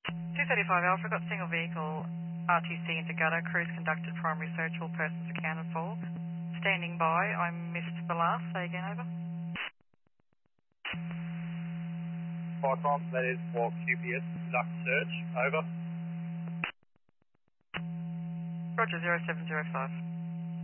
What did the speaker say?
235 Alpha, got single vehicle RTC into gutter, cruise conducted, primary search, all persons accounted for. Standing by, I missed the last. Say again, over. Vicom, that is for QPS, conduct search, over. Roger, 0705.